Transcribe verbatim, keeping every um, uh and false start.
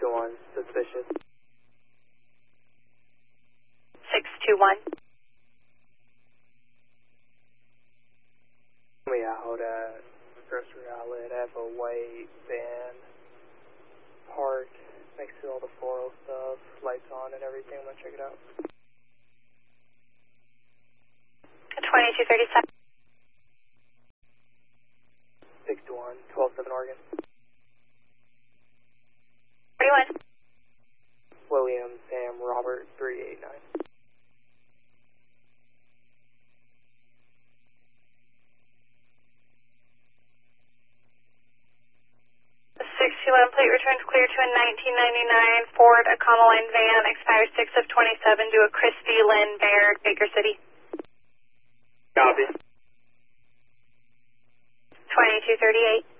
to one, suspicious. six two one. We out at grocery outlet. I have a white van parked next to all the floral stuff, lights on and everything. I'm gonna check it out. twenty-two thirty-seven. six to one, twelve seven Oregon. forty-one. William Sam Robert three eight nine. six two one, plate returns clear to a nineteen ninety-nine Ford Econoline van, expires six of twenty-seven, to a Christy Lynn Baird, Baker City. Copy. twenty-two thirty-eight.